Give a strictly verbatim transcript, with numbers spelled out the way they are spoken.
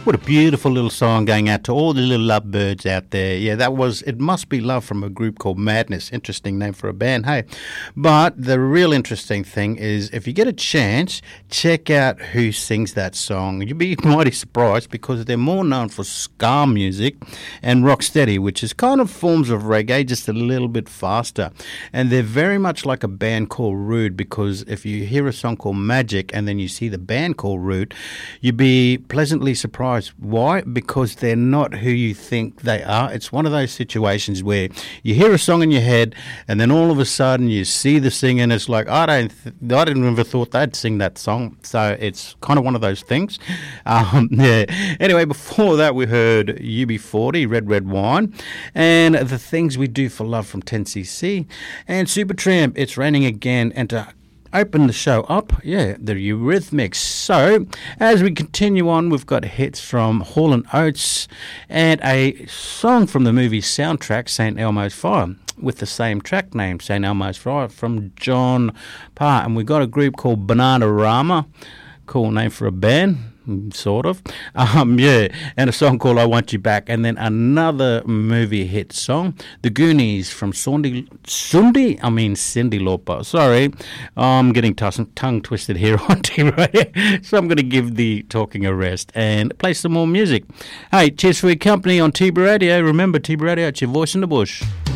What a beautiful little song going out to all the little lovebirds out there. Yeah, that was It Must Be Love from a group called Madness. Interesting name for a band, hey. But the real interesting thing is if you get a chance, check out who sings that song. You'll be mighty surprised because they're more known for ska music and rocksteady, which is kind of forms of reggae, just a little bit faster. And they're very much like a band called Rude, because if you hear a song called Magic and then you see the band called Rude, you'd be pleasantly surprised. Why? Because they're not who you think they are. It's one of those situations where you hear a song in your head and then all of a sudden you see the singer and it's like, I don't, th- I didn't ever thought they'd sing that song. So it's kind of one of those things. Um, yeah. Anyway, before that we heard U B forty, Red Red Wine, and The Things We Do for Love from ten C C, and Supertramp, It's Raining Again, and to open the show up, yeah, the Eurythmics. So, as we continue on, we've got hits from Hall and Oates and a song from the movie soundtrack, Saint Elmo's Fire, with the same track name, Saint Elmo's Fire, from John Parr. And we've got a group called Bananarama, cool name for a band, sort of. Um, yeah, and a song called I Want You Back. And then another movie hit song, The Goonies from Sundi, Sundi? I mean Cyndi Lauper. Sorry, I'm getting t- tongue twisted here on T Radio. So I'm going to give the talking a rest and play some more music. Hey, cheers for your company on T B Radio. Remember, T B Radio, it's your voice in the bush.